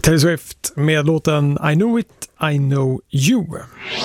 Taylor Swift med låten I Know It, I Know You.